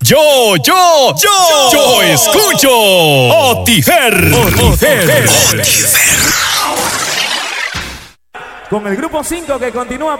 Yo escucho Otifer. Con el grupo 5 que continúa